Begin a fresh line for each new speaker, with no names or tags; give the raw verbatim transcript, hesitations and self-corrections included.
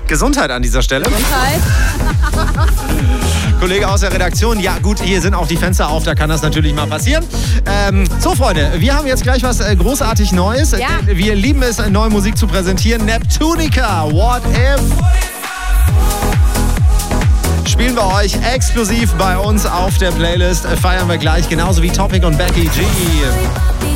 Gesundheit an dieser Stelle.
Gesundheit.
Kollege aus der Redaktion, ja gut, hier sind auch die Fenster auf, da kann das natürlich mal passieren. Ähm, so Freunde, wir haben jetzt gleich was äh, großartig Neues.
Ja.
Wir lieben es, neue Musik zu präsentieren. Neptunica, What If? Spielen wir euch exklusiv bei uns auf der Playlist. Feiern wir gleich, genauso wie Topic und Becky G.